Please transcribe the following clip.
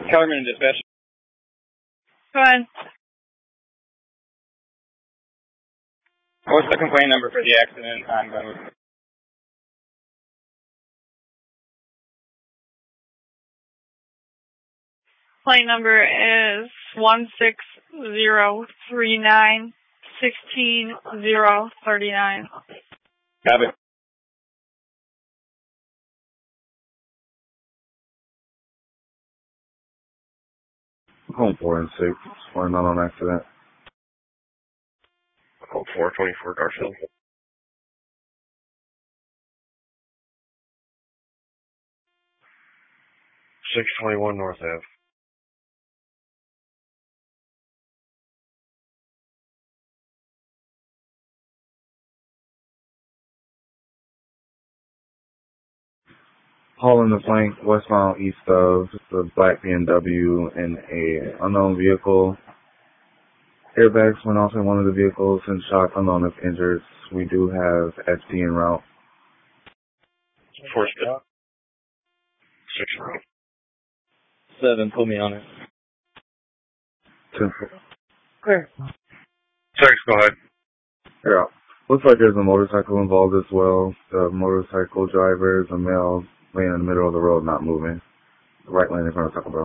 Kellerman dispatch. Go ahead. What's the complaint number for the accident on Glenwood? Complaint number is 16039-16039. Copy. Home 4 and 6. Why not on accident? Home 424 Garfield. 621 North Ave. Hauling the flank westbound east of the black BMW and a unknown vehicle. Airbags went off in one of the vehicles and shot unknown if injured. We do have FD en route. 4 step. 6 right. 7, put me on it. 10. Clear. 6, go ahead. Yeah. Looks like there's a motorcycle involved as well. The motorcycle driver is a male laying in the middle of the road, not moving. Right lane in front of Taco Bell.